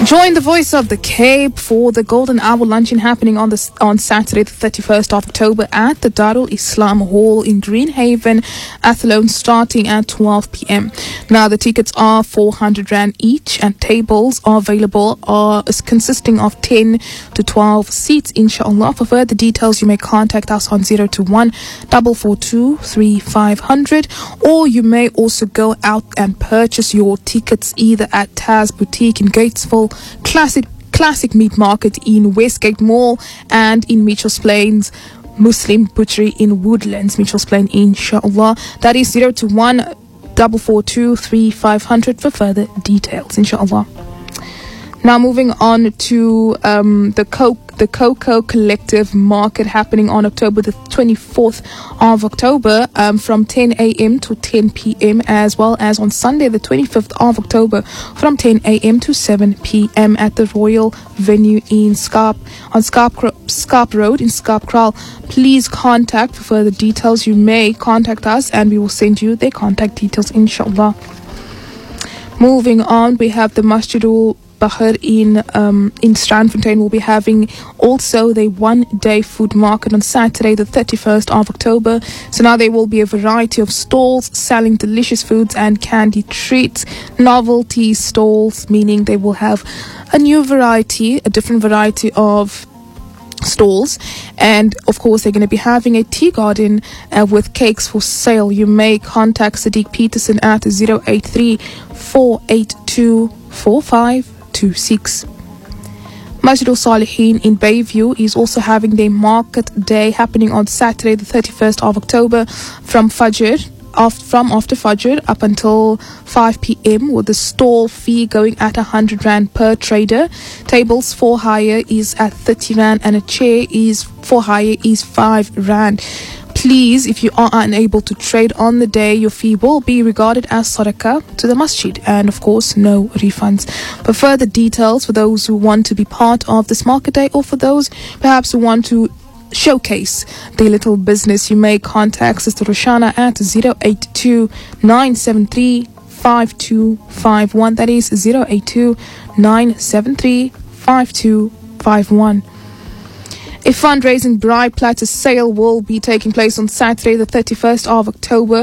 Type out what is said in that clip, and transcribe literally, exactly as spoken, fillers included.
Join the Voice of the Cape for the Golden Hour luncheon happening on the on Saturday, the thirty-first of October at the Darul Islam Hall in Greenhaven, Athlone, starting at twelve p.m. Now, the tickets are four hundred rand each, and tables are available, are consisting of ten to twelve seats, inshallah. For further details, you may contact us on zero two one, four four two, three five zero zero, or you may also go out and purchase your tickets either at Taz Boutique in Gatesville, Classic Classic Meat Market in Westgate Mall, and in Mitchell's Plains Muslim Butchery in Woodlands, Mitchell's Plain, inshallah. That is zero two one, four four two, three five zero zero for further details, inshallah. Now, moving on to um, the Coke, the Cocoa Collective Market happening on October the twenty-fourth of October um, from ten a.m. to ten p.m. as well as on Sunday the twenty-fifth of October from ten a.m. to seven p.m. at the Royal Venue in Scarp on Scarp, Scarp Road in Scarp Kraal. Please contact for further details. You may contact us and we will send you their contact details, inshallah. Moving on, we have the Masjidul Bahar in um, in Strandfontein will be having also the one-day food market on Saturday, the thirty-first of October. So now there will be a variety of stalls selling delicious foods and candy treats, novelty stalls, meaning they will have a new variety, a different variety of stalls, and of course they're going to be having a tea garden uh, with cakes for sale. You may contact Sadiq Peterson at zero eight three, four eight two, four five two six. Masjid al-Salihin in Bayview is also having their market day happening on Saturday the thirty-first of October from Fajr off, from after Fajr up until five p.m. with the stall fee going at one hundred rand per trader. Tables for hire is at thirty rand and a chair is for hire is five rand. Please, if you are unable to trade on the day, your fee will be regarded as sadaqah to the masjid, and of course no refunds. For further details, for those who want to be part of this market day, or for those perhaps who want to showcase their little business, you may contact Sister Roshana at zero eight two, nine seven three, five two five one. That is zero eight two, nine seven three, five two five one. A fundraising bride platter sale will be taking place on Saturday the thirty-first of October